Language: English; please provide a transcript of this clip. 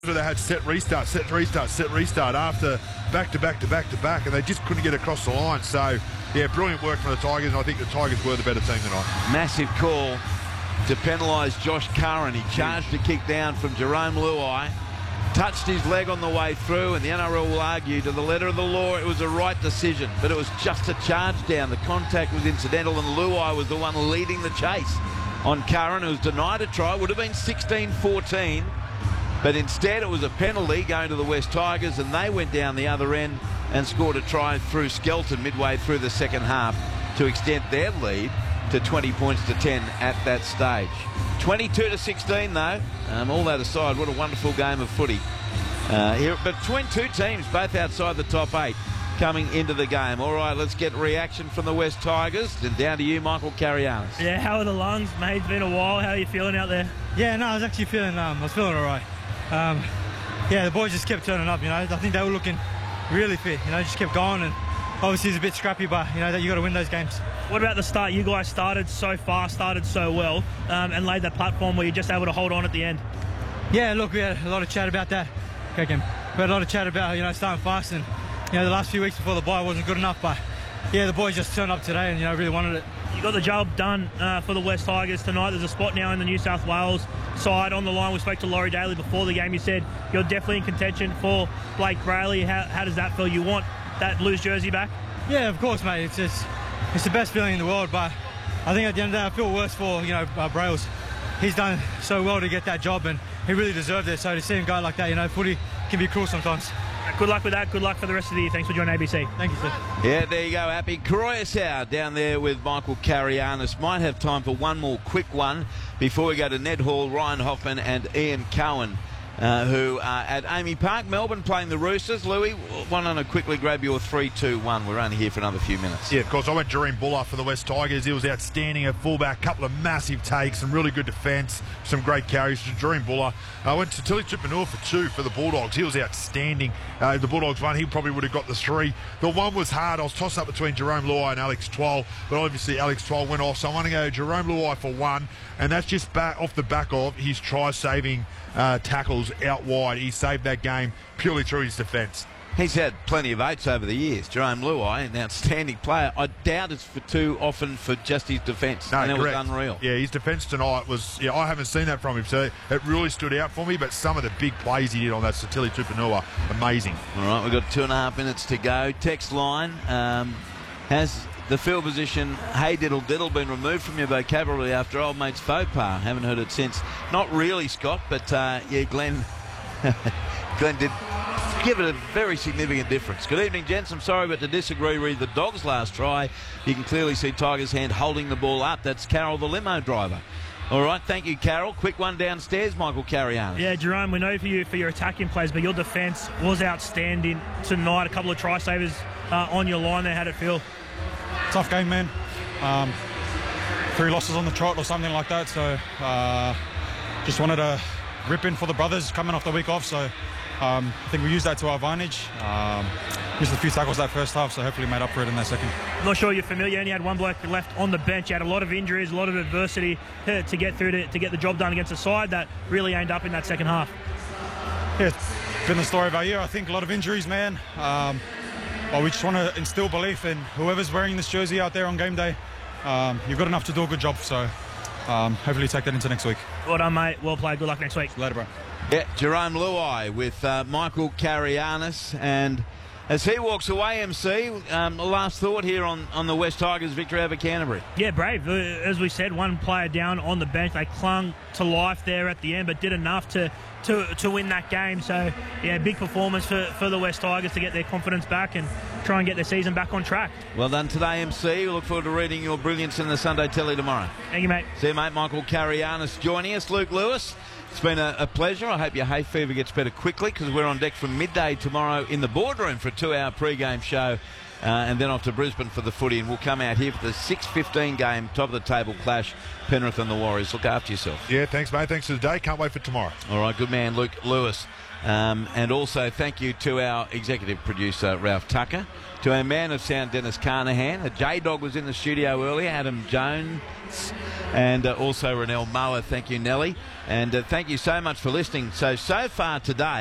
They had set restart after back, and they just couldn't get across the line. So, yeah, brilliant work from the Tigers, and I think the Tigers were the better team tonight. Massive call to penalise Josh Curran. He charged a kick down from Jerome Luai, touched his leg on the way through, and the NRL will argue to the letter of the law it was a right decision, but it was just a charge down. The contact was incidental, and Luai was the one leading the chase on Curran, who was denied a try. Would have been 16-14. But instead it was a penalty going to the West Tigers, and they went down the other end and scored a try through Skelton midway through the second half to extend their lead to 20 points to 10 at that stage. 22-16 though. All that aside, what a wonderful game of footy here. But between two teams, both outside the top 8 coming into the game. All right, let's get reaction from the West Tigers. And down to you, Michael Carianis. Yeah, how are the lungs, mate? It's been a while. How are you feeling out there? Yeah, no, I was actually feeling all right. Yeah, the boys just kept turning up, you know. I think they were looking really fit, you know, just kept going, and obviously it's a bit scrappy, but, you know, you got to win those games. What about the start? You guys started so fast, started so well, and laid that platform where you're just able to hold on at the end. Yeah, look, we had a lot of chat about that. Okay, Kim. We had a lot of chat about, you know, starting fast, and, you know, the last few weeks before the bye wasn't good enough, but, yeah, the boys just turned up today and, you know, really wanted it. You got the job done for the West Tigers tonight. There's a spot now in the New South Wales side on the line. We spoke to Laurie Daly before the game. You said you're definitely in contention for Blake Brayley. How does that feel? You want that Blues jersey back? Yeah, of course, mate. It's the best feeling in the world, but I think at the end of the day I feel worse for, you know, Brails. He's done so well to get that job, and he really deserved it. So to see him go like that, you know, footy can be cruel sometimes. Good luck with that. Good luck for the rest of the year. Thanks for joining ABC. Thank you, sir. Yeah, there you go, Happy. Croyasau down there with Michael Carianis. Might have time for one more quick one before we go to Ned Hall, Ryan Hoffman and Ian Cowan, who are at Amy Park, Melbourne, playing the Roosters. Louis, why don't I quickly grab your 3-2-1? We're only here for another few minutes. Yeah, of course. I went Jareem Buller for the West Tigers. He was outstanding at fullback, couple of massive takes, some really good defence, some great carries. Jareem Buller. I went to Tilly Tupanua for 2 for the Bulldogs. He was outstanding. The Bulldogs won. He probably would have got the 3. The one was hard. I was tossing up between Jerome Luai and Alex Twal, but obviously Alex Twal went off. So I'm going to go Jerome Luai for 1, and that's just off the back of his try-saving tackles out wide. He saved that game purely through his defence. He's had plenty of 8s over the years. Jerome Luai, an outstanding player. I doubt it's for too often for just his defence. No, and it correct. was unreal. Yeah, his defence tonight was, yeah, I haven't seen that from him, so it really stood out for me, but some of the big plays he did on that Tilly Tupanua, amazing. All right, we've got 2.5 minutes to go. Text line has the field position, hey diddle diddle, been removed from your vocabulary after old mate's faux pas. Haven't heard it since. Not really, Scott, but yeah, Glenn did give it a very significant difference. Good evening, gents. I'm sorry, but to disagree, read the Dogs' last try. You can clearly see Tiger's hand holding the ball up. That's Carol, the limo driver. All right, thank you, Carol. Quick one downstairs, Michael Carianis. Yeah, Jerome, we know for your attacking plays, but your defence was outstanding tonight. A couple of try savers on your line there. How'd it feel? Tough game, man. 3 losses on the trot or something like that, so just wanted to rip in for the brothers coming off the week off, so I think we used that to our advantage. Missed a few tackles that first half, so hopefully made up for it in that second. I'm not sure you're familiar, only had one bloke left on the bench. You had a lot of injuries, a lot of adversity to get through to get the job done against a side that really aimed up in that second half. Yeah, it's been the story of our year. I think a lot of injuries, man. But we just want to instill belief in whoever's wearing this jersey out there on game day. You've got enough to do a good job, so hopefully take that into next week. Well done, mate. Well played. Good luck next week. Later, bro. Yeah, Jerome Luai with Michael Carianis, and as he walks away, MC, last thought here on the West Tigers' victory over Canterbury. Yeah, brave. As we said, one player down on the bench. They clung to life there at the end, but did enough to win that game. So, yeah, big performance for the West Tigers to get their confidence back and try and get their season back on track. Well done today, MC. We look forward to reading your brilliance in the Sunday Telly tomorrow. Thank you, mate. See you, mate. Michael Carianis joining us. Luke Lewis, it's been a pleasure. I hope your hay fever gets better quickly, because we're on deck from midday tomorrow in the boardroom for a 2-hour pre-game show and then off to Brisbane for the footy, and we'll come out here for the 6:15 game, top of the table clash, Penrith and the Warriors. Look after yourself. Yeah, thanks, mate. Thanks for the day. Can't wait for tomorrow. All right, good man, Luke Lewis. And also thank you to our executive producer, Ralph Tucker, to our man of sound, Dennis Carnahan. J-Dog was in the studio earlier, Adam Jones, and also Renelle Moa. Thank you, Nelly. And thank you so much for listening. So far today,